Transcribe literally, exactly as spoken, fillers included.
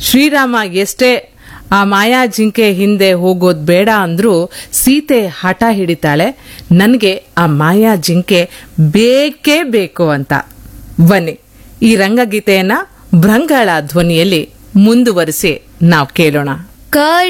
ಶ್ರೀರಾಮ ಎಷ್ಟೇ ಆ ಮಾಯಾ ಜಿಂಕೆ ಹಿಂದೆ ಹೋಗೋದ್ ಬೇಡ ಅಂದ್ರೂ ಸೀತೆ ಹಠ ಹಿಡಿತಾಳೆ, ನನ್ಗೆ ಆ ಮಾಯಾ ಜಿಂಕೆ ಬೇಕೇ ಬೇಕು ಅಂತ. ಬನ್ನಿ ಈ ರಂಗಗೀತೆಯನ್ನ ಭೃಂಗಳ ಧ್ವನಿಯಲ್ಲಿ ಮುಂದುವರಿಸಿ ನಾವು ಕೇಳೋಣ.